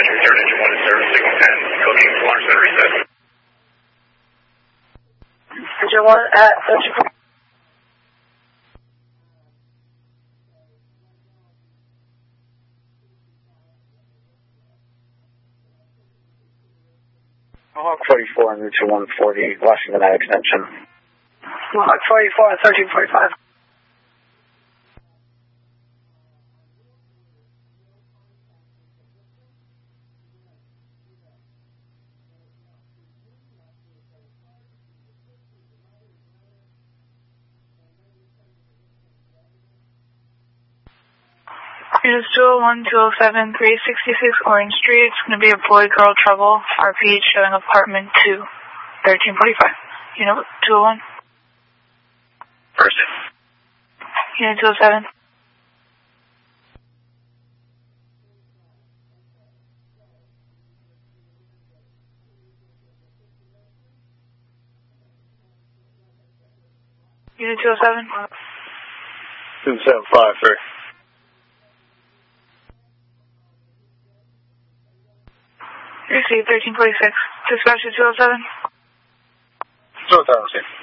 return engine 1 to service, signal 10, cooking, alarm center reset. Engine 1 at 13. Mohawk 44 on route to 140, Washington at extension. Mohawk 44 at 1345. Units 201, 207, 366 Orange Street. It's going to be a boy-girl trouble. RP showing apartment 2, 1345. Unit 201. First. Unit 207. Unit 207. 2753. Receive 1346. Dispatcher 207. 207.